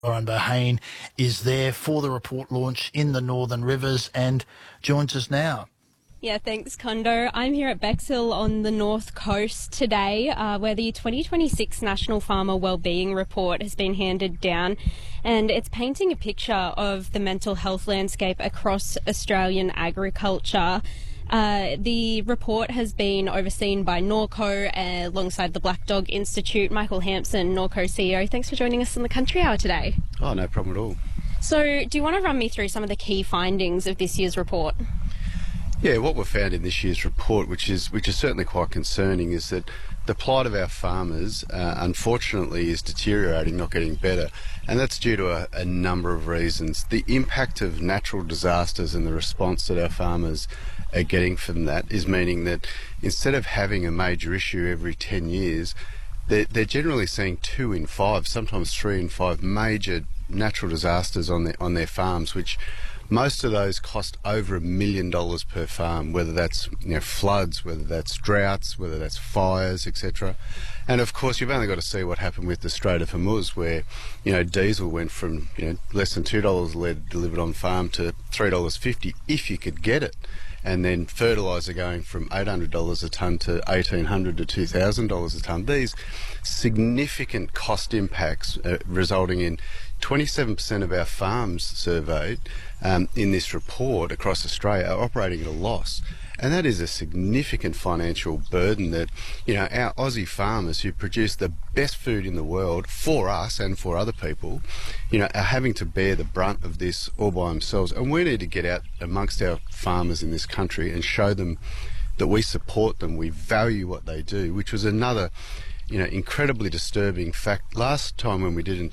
Lauren Bohane is there for the report launch in the Northern Rivers and joins us now. Yeah, thanks, Kondo. I'm here at Bexhill on the North Coast today, where the 2026 National Farmer Wellbeing Report has been handed down, and it's painting a picture of the mental health landscape across Australian agriculture. The report has been overseen by Norco alongside the Black Dog Institute. Michael Hampson, Norco CEO, thanks for joining us on the Country Hour today. Oh, no problem at all. So, do you want to run me through some of the key findings of this year's report? Yeah, what we've found in this year's report, which is certainly quite concerning, is that the plight of our farmers, unfortunately, is deteriorating, not getting better. And that's due to a number of reasons. The impact of natural disasters and the response that our farmers are getting from that is meaning that instead of having a major issue every 10 years, they're generally seeing 2 in 5, sometimes 3 in 5 major natural disasters on their farms, which most of those cost over $1 million per farm, whether that's floods, whether that's droughts, whether that's fires, etc. And of course, you've only got to see what happened with the Strait of Hormuz, where diesel went from less than $2 a litre delivered on farm to $3.50 if you could get it, and then fertiliser going from $800 a tonne to $1,800 to $2,000 a tonne. These significant cost impacts resulting in 27% of our farms surveyed in this report across Australia are operating at a loss. And that is a significant financial burden that, our Aussie farmers who produce the best food in the world for us and for other people, are having to bear the brunt of this all by themselves. And we need to get out amongst our farmers in this country and show them that we support them, we value what they do, which was another incredibly disturbing fact. Last time when we did in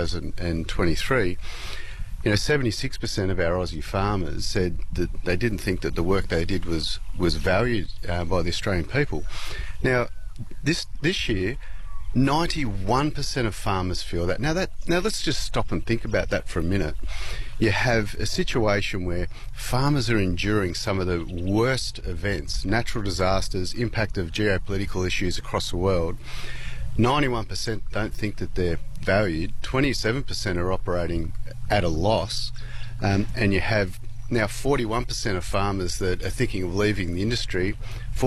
2023, 76% of our Aussie farmers said that they didn't think that the work they did was valued by the Australian people. Now, this year, 91% of farmers feel that. Now let's just stop and think about that for a minute. You have a situation where farmers are enduring some of the worst events, natural disasters, impact of geopolitical issues across the world. 91% don't think that they're valued. 27% are operating at a loss. And you have now 41% of farmers that are thinking of leaving the industry,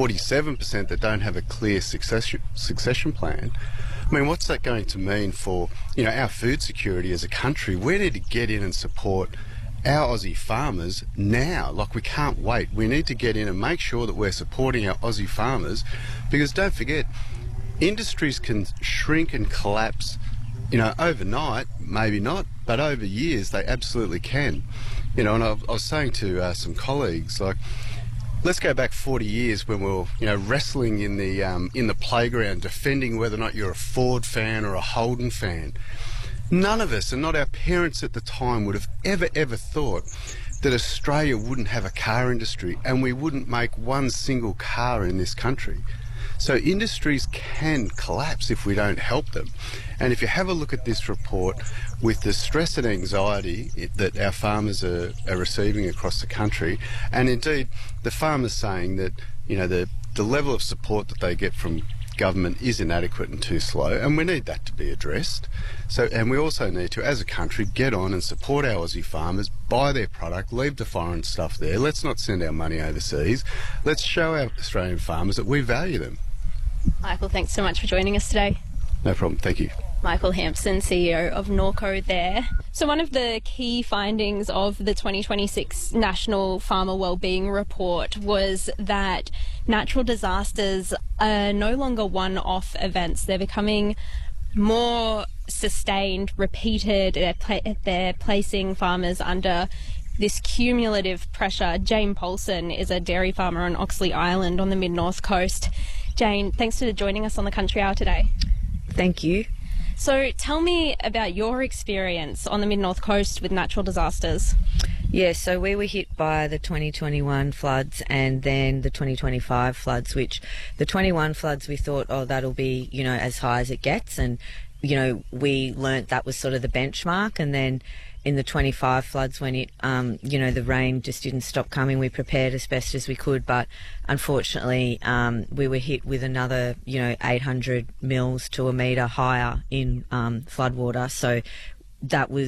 47% that don't have a clear succession plan. I mean, what's that going to mean for, our food security as a country? We need to get in and support our Aussie farmers now. Like, we can't wait. We need to get in and make sure that we're supporting our Aussie farmers, because don't forget, industries can shrink and collapse, overnight, maybe not, but over years they absolutely can. And I was saying to some colleagues, like, let's go back 40 years when we were, wrestling in the playground, defending whether or not you're a Ford fan or a Holden fan. None of us, and not our parents at the time, would have ever thought that Australia wouldn't have a car industry and we wouldn't make one single car in this country. So industries can collapse if we don't help them. And if you have a look at this report, with the stress and anxiety that our farmers are receiving across the country, and indeed the farmers saying that, the level of support that they get from government is inadequate and too slow, and we need that to be addressed. And we also need to, as a country, get on and support our Aussie farmers, buy their product, leave the foreign stuff there. Let's not send our money overseas. Let's show our Australian farmers that we value them. Michael, thanks so much for joining us today. No problem, thank you. Michael Hampson, CEO of Norco there. So one of the key findings of the 2026 National Farmer Wellbeing Report was that natural disasters are no longer one-off events. They're becoming more sustained, repeated. They're placing farmers under this cumulative pressure. Jane Paulson is a dairy farmer on Oxley Island on the mid-north coast. Jane, thanks for joining us on the Country Hour today. Thank you. So tell me about your experience on the mid-north coast with natural disasters. Yeah, so we were hit by the 2021 floods and then the 2025 floods, which the 21 floods we thought, that'll be, as high as it gets. And, we learnt that was sort of the benchmark. And then in the 25 floods, when it, the rain just didn't stop coming, we prepared as best as we could. But unfortunately, we were hit with another, 800 mils to a metre higher in floodwater. So that was